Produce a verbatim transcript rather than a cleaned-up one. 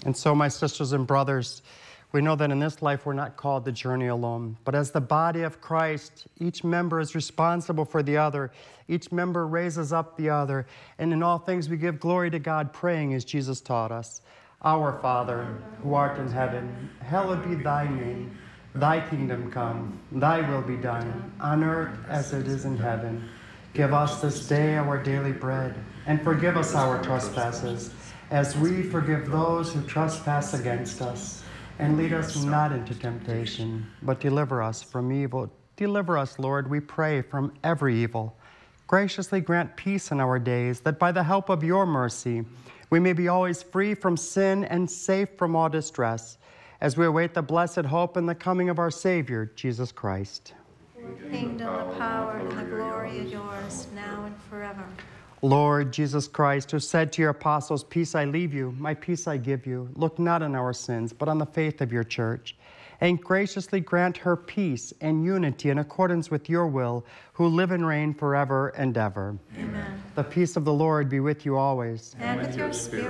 And so, my sisters and brothers, we know that in this life we're not called to journey alone, but as the body of Christ, each member is responsible for the other. Each member raises up the other. And in all things we give glory to God, praying as Jesus taught us. Our Father, who art in heaven, hallowed be thy name. Thy kingdom come, thy will be done, on earth as it is in heaven. Give us this day our daily bread, and forgive us our trespasses, as we forgive those who trespass against us. And lead us not into temptation, but deliver us from evil. Deliver us, Lord, we pray, from every evil. Graciously grant peace in our days, that by the help of your mercy, we may be always free from sin and safe from all distress, as we await the blessed hope and the coming of our Savior, Jesus Christ. The kingdom, the power, and the glory are yours, now and forever. Lord Jesus Christ, who said to your apostles, "Peace I leave you, my peace I give you," look not on our sins, but on the faith of your church, and graciously grant her peace and unity in accordance with your will, who live and reign forever and ever. Amen. The peace of the Lord be with you always. And with your spirit.